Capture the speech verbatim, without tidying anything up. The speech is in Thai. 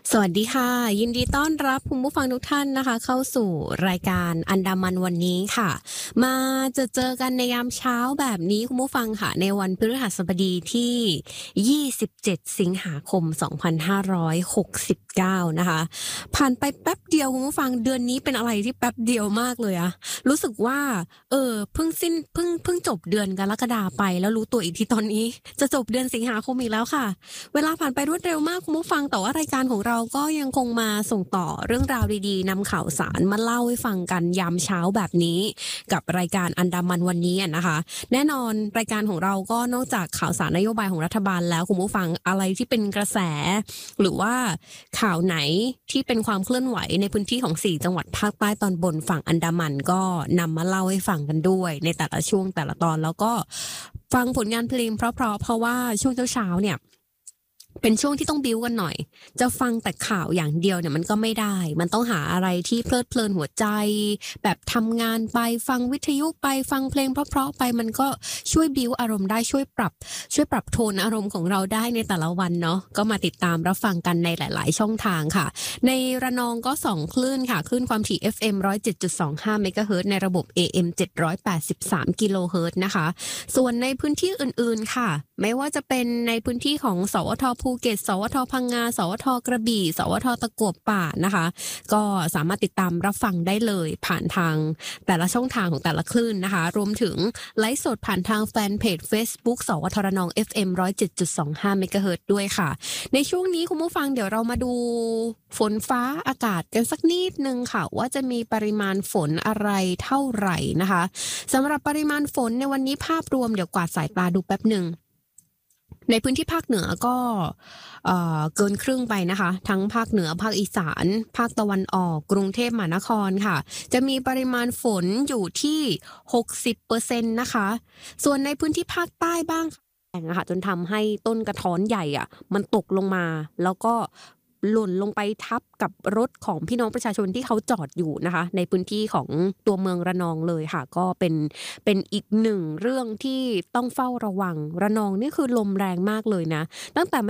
สวัสดีค่ะยินดีต้อนรับคุณผู้ฟังทุกท่านนะคะเข้าสู่รายการอันดามันวันนี้ค่ะมาเจอเจอกันในยามเช้าแบบนี้คุณผู้ฟังค่ะในวันพฤหัสบดีที่ยี่สิบเจ็ดสิงหาคมสองพันห้าร้อยหกสิบเก้านะคะผ่านไปแป๊บเดียวคุณผู้ฟังเดือนนี้เป็นอะไรที่แป๊บเดียวมากเลยอะรู้สึกว่าเออเพิ่งสิ้นเพิ่งเพิ่งจบเดือนกรกฎาไปแล้วรู้ตัวอีกทีตอนนี้จะจบเดือนสิงหาคมอีกแล้วค่ะเวลาผ่านไปรวดเร็วมากคุณผู้ฟังแต่ว่ารายการของเราก็ยังคงมาส่งต่อเรื่องราวดีๆนำข่าวสารมาเล่าให้ฟังกันยามเช้าแบบนี้กับรายการอันดามันวันนี้นะคะแน่นอนรายการของเราก็นอกจากข่าวสารนโยบายของรัฐบาลแล้วคุณผู้ฟังอะไรที่เป็นกระแสหรือว่าข่าวไหนที่เป็นความเคลื่อนไหวในพื้นที่ของสี่จังหวัดภาคใต้ตอนบนฝั่งอันดามันก็นำมาเล่าให้ฟังกันด้วยในแต่ละช่วงแต่ละตอนแล้วก็ฟังผลงานเพลงเพราะๆเพราะว่าช่วงเช้าๆเนี่ยเป็นช่วงที่ต้องบิ้วกันหน่อยจะฟังแต่ข่าวอย่างเดียวเนี่ยมันก็ไม่ได้มันต้องหาอะไรที่เพลิดเพลินหัวใจแบบทำงานไปฟังวิทยุไปฟังเพลงเพราะๆไปมันก็ช่วยบิ้วอารมณ์ได้ช่วยปรับช่วยปรับโทนอารมณ์ของเราได้ในแต่ละวันเนาะก็มาติดตามรับฟังกันในหลายๆช่องทางค่ะในระนองก็สองคลื่นค่ะคลื่นความถี่ เอฟ เอ็ม หนึ่งร้อยเจ็ดจุดสองห้า เมกะเฮิรตซ์ในระบบ เอ เอ็ม เจ็ดร้อยแปดสิบสาม กิโลเฮิรตซ์นะคะส่วนในพื้นที่อื่นๆค่ะไม่ว่าจะเป็นในพื้นที่ของสวทภูเก็ตสวทพังงาสวทกระบี่สวทตะกั่วป่านะคะก็สามารถติดตามรับฟังได้เลยผ่านทางแต่ละช่องทางของแต่ละคลื่นนะคะรวมถึงไลฟ์สดผ่านทางแฟนเพจ Facebook สวทระนอง เอฟ เอ็ม หนึ่งร้อยเจ็ดจุดสองห้า เมกะเฮิรตซ์ด้วยค่ะในช่วงนี้คุณผู้ฟังเดี๋ยวเรามาดูฝนฟ้าอากาศกันสักนิดนึงค่ะว่าจะมีปริมาณฝนอะไรเท่าไหร่นะคะสำหรับปริมาณฝนในวันนี้ภาพรวมเดี๋ยวกวาดสายตาดูแป๊บหนึ่งในพื้นที่ภาคเหนือก็เอ่อเกินครึ่งไปนะคะทั้งภาคเหนือภาคอีสานภาคตะวันออกกรุงเทพมหานครค่ะจะมีปริมาณฝนอยู่ที่ หกสิบเปอร์เซ็นต์ นะคะส่วนในพื้นที่ภาคใต้บ้างค่ะจนทำให้ต้นกระท้อนใหญ่อ่ะมันตกลงมาแล้วก็หล่นลงไปทับกับรถของพี่น้องประชาชนที่เขาจอดอยู่นะคะในพื้นที่ของตัวเมืองระนองเลยค่ะก็เป็นเป็นอีกหนึ่งเรื่องที่ต้องเฝ้าระวังระนองนี่คือลมแรงมากเลยนะตั้งแต่